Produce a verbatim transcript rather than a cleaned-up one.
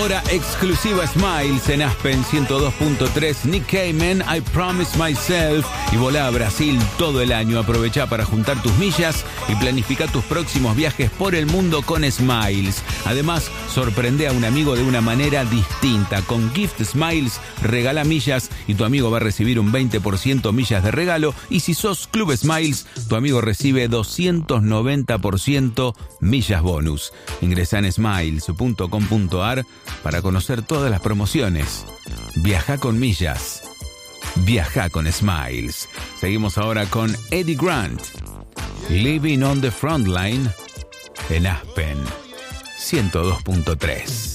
Hora exclusiva Smiles en Aspen ciento dos punto tres. Nick Cayman, I Promise Myself. Y volá a Brasil todo el año. Aprovecha para juntar tus millas y planifica tus próximos viajes por el mundo con Smiles. Además, sorprende a un amigo de una manera distinta. Con Gift Smiles, regala millas y tu amigo va a recibir un veinte por ciento millas de regalo. Y si sos Club Smiles, tu amigo recibe doscientos noventa por ciento millas bonus. Ingresá en smiles punto com punto ar para conocer todas las promociones. Viaja con millas. Viaja con Smiles. Seguimos ahora con Eddie Grant. Living on the Frontline en Aspen ciento dos punto tres.